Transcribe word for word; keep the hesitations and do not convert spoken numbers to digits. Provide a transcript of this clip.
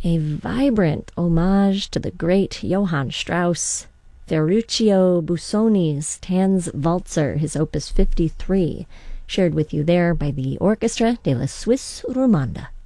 A vibrant homage to the great Johann Strauss. Ferruccio Busoni's Tanzwalzer, his opus fifty-three, shared with you there by the Orchestra de la Suisse Romande.